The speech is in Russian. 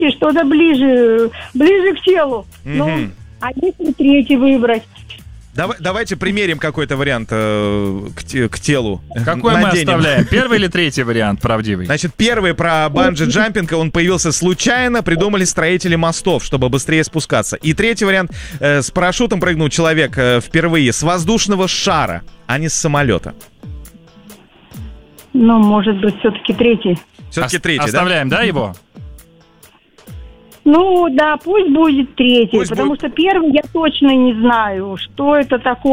что-то ближе к телу. Ну, а если третий выбрать? Давайте примерим какой-то вариант к телу. Какой мы оставляем? Первый или третий вариант правдивый? Значит, первый про банджи-джампинг, он появился случайно, придумали строители мостов, чтобы быстрее спускаться. И третий вариант, с парашютом прыгнул человек впервые с воздушного шара, а не с самолета. Ну, может быть, все-таки третий. Все-таки третий, оставляем, да, его? Ну, да, пусть будет третий, потому что первый я точно не знаю, что это такое.